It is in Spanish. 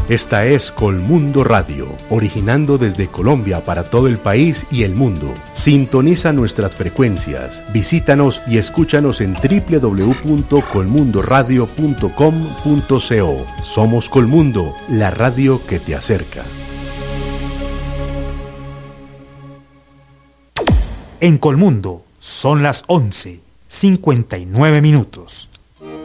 Esta es Colmundo Radio, originando desde Colombia para todo el país y el mundo. Sintoniza nuestras frecuencias, visítanos y escúchanos en www.colmundoradio.com.co. Somos Colmundo, la radio que te acerca. En Colmundo son las 11:59.